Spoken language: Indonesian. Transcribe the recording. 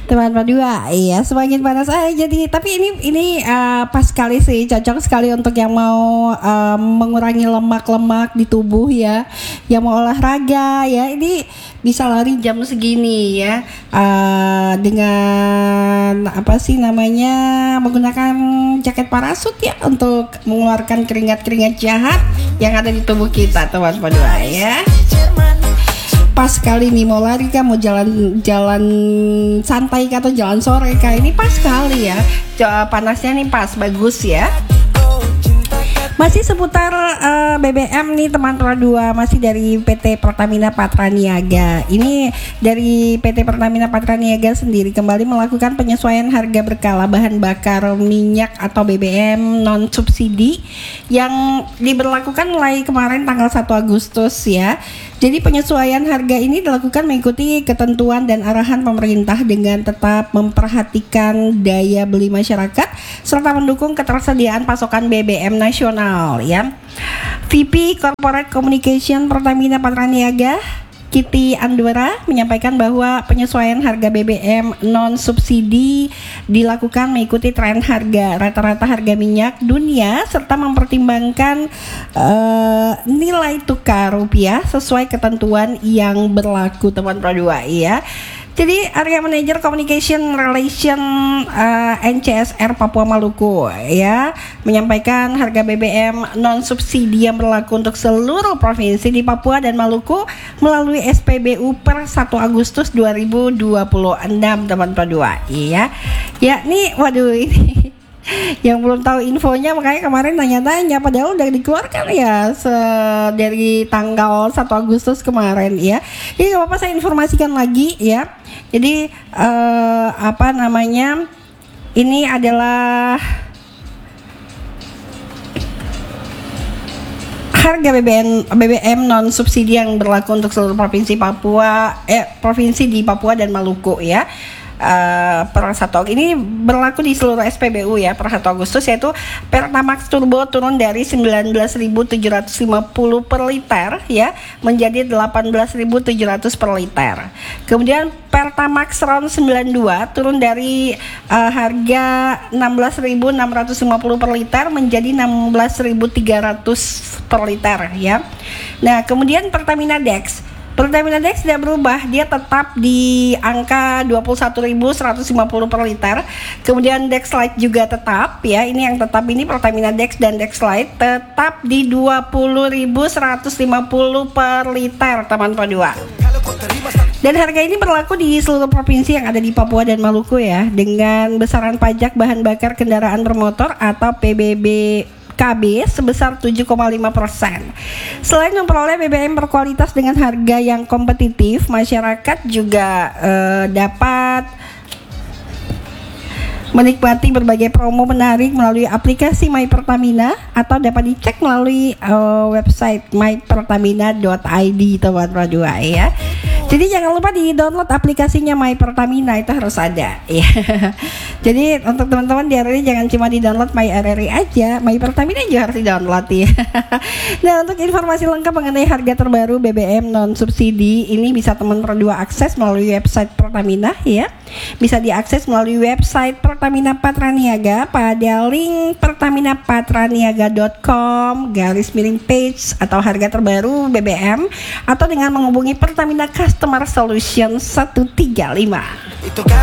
Teman dua, iya semakin panas aja jadi. Tapi ini pas sekali sih, cocok sekali untuk yang mau mengurangi lemak-lemak di tubuh ya, yang mau olahraga ya. Ini bisa lari jam segini ya, dengan apa sih namanya, menggunakan jaket parasut ya untuk mengeluarkan keringat-keringat jahat yang ada di tubuh kita, teman dua ya. Pas kali nih mau lari kah, mau jalan santai kah, atau jalan sore kah, ini pas sekali ya. Panasnya nih pas, bagus ya. Masih seputar BBM nih teman-teman dua, masih dari PT Pertamina Patraniaga. Ini dari PT Pertamina Patraniaga sendiri kembali melakukan penyesuaian harga berkala bahan bakar minyak atau BBM non subsidi yang diberlakukan mulai kemarin tanggal 1 Agustus ya. Jadi penyesuaian harga ini dilakukan mengikuti ketentuan dan arahan pemerintah dengan tetap memperhatikan daya beli masyarakat serta mendukung ketersediaan pasokan BBM nasional ya. VP Corporate Communication Pertamina Patraniaga Kitty Andwara menyampaikan bahwa penyesuaian harga BBM non subsidi dilakukan mengikuti tren harga rata-rata harga minyak dunia serta mempertimbangkan nilai tukar rupiah sesuai ketentuan yang berlaku, teman Produa ya. Jadi Area Manager Communication Relation NCSR Papua Maluku ya menyampaikan harga BBM non subsidi yang berlaku untuk seluruh provinsi di Papua dan Maluku melalui SPBU per 1 Agustus 2026, teman Produa ya. Ya nih, waduh ini yang belum tahu infonya makanya kemarin nanya-nanya, padahal udah dikeluarkan ya dari tanggal 1 Agustus kemarin ya. Jadi gak apa-apa saya informasikan lagi ya. Jadi apa namanya, ini adalah harga BBM non subsidi yang berlaku untuk seluruh provinsi provinsi di Papua dan Maluku ya. Per 1 ini berlaku di seluruh SPBU ya per 1 Agustus, yaitu Pertamax Turbo turun dari 19.750 per liter ya menjadi 18.700 per liter. Kemudian Pertamax RON 92 turun dari harga 16.650 per liter menjadi 16.300 per liter ya. Nah, kemudian Pertamina Dex tidak berubah, dia tetap di angka 21.150 per liter. Kemudian Dex Lite juga tetap ya, ini yang tetap ini Pertamina Dex dan Dex Lite tetap di 20.150 per liter, teman Padua. Dan harga ini berlaku di seluruh provinsi yang ada di Papua dan Maluku ya, dengan besaran pajak bahan bakar kendaraan bermotor atau PBBKB sebesar 7,5%. Selain memperoleh BBM berkualitas dengan harga yang kompetitif, masyarakat juga dapat menikmati berbagai promo menarik melalui aplikasi My Pertamina atau dapat dicek melalui website mypertamina.id, teman Produa ya. Jadi jangan lupa di-download aplikasinya My Pertamina, itu harus ada ya. Jadi untuk teman-teman di RRI jangan cuma di-download My RRI aja, My Pertamina juga harus di-download ya. Nah, untuk informasi lengkap mengenai harga terbaru BBM non subsidi ini bisa teman Produa akses melalui website Pertamina ya. Bisa diakses melalui website Pertamina Patraniaga pada link pertaminapatraniaga.com/page atau harga terbaru BBM, atau dengan menghubungi Pertamina Customer Solution 135.